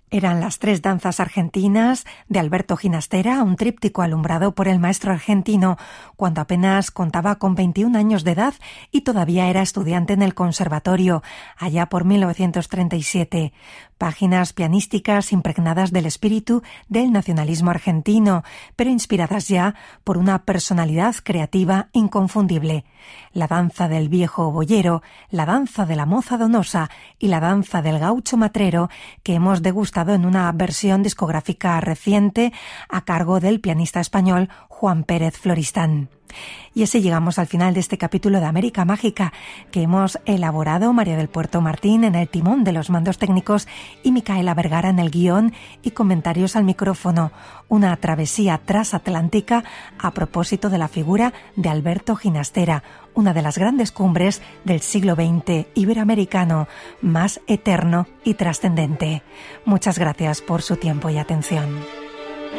Eran las 3 danzas argentinas de Alberto Ginastera, un tríptico alumbrado por el maestro argentino cuando apenas contaba con 21 años de edad y todavía era estudiante en el conservatorio, allá por 1937. Páginas pianísticas impregnadas del espíritu del nacionalismo argentino, pero inspiradas ya por una personalidad creativa inconfundible. La danza del viejo boyero, la danza de la moza donosa y la danza del gaucho matrero que hemos degustado en una versión discográfica reciente a cargo del pianista español Juan Pérez Floristán. Y así llegamos al final de este capítulo de América Mágica que hemos elaborado María del Puerto Martín en el timón de los mandos técnicos y Micaela Vergara en el guión y comentarios al micrófono. Una travesía transatlántica a propósito de la figura de Alberto Ginastera, una de las grandes cumbres del siglo XX iberoamericano, más eterno y trascendente. Muchas gracias por su tiempo y atención.